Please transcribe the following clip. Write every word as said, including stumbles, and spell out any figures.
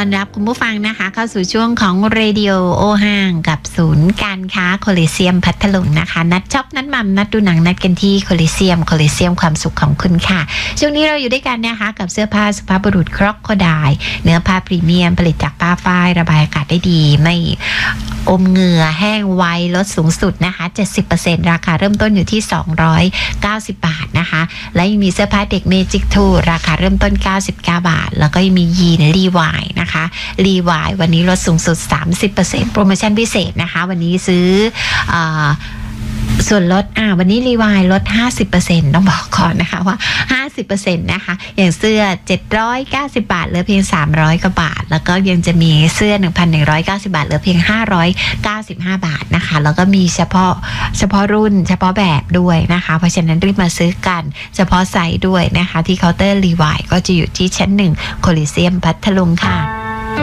รับคุณผู้ฟังนะคะเข้าสู่ช่วงของเรดิโอโอห้างกับศูนย์การค้าโคลิเซียมพัทลุงนะคะนัดช็อปนัดมัมนัดดูหนังนัดกันที่โคลิเซียมโคลิเซียมความสุขของคุณค่ะช่วงนี้เราอยู่ด้วยกันนะคะกับเสื้อผ้าสุภาพบุรุษครอกโคไดเนื้อผ้าพรีเมียมผลิตจากผ้าฝ้ายระบายอากาศได้ดีไม่อมเหงื่อแห้งไวลดสูงสุดนะคะ เจ็ดสิบเปอร์เซ็นต์ ราคาเริ่มต้นอยู่ที่สองร้อยเก้าสิบบาทนะคะและยังมีเสื้อผ้าเด็กเมจิกทูราคาเริ่มต้นเก้าสิบเก้าบาทแล้วก็ยังมียีนรีวายนะคะรีวายวันนี้ลดสูงสุด สามสิบเปอร์เซ็นต์ โปรโมชั่นพิเศษนะคะวันนี้ซื้ออ่าส่วนลดอ่าวันนี้รีวายลด ห้าสิบเปอร์เซ็นต์ ต้องบอกก่อนนะคะว่า ห้าสิบเปอร์เซ็นต์ นะคะอย่างเสื้อเจ็ดร้อยเก้าสิบบาทเหลือเพียงสามร้อยกว่าบาทแล้วก็ยังจะมีเสื้อ หนึ่งพันหนึ่งร้อยเก้าสิบบาทเหลือเพียงห้าร้อยเก้าสิบห้าบาทนะคะแล้วก็มีเฉพาะเฉพาะรุ่นเฉพาะแบบด้วยนะคะเพราะฉะนั้นรีบมาซื้อกันเฉพาะไซส์ด้วยนะคะที่เคาน์เตอร์รีวายก็จะอยู่ที่ชั้นหนึ่งโคลิเซียมพัทลุงค่ะ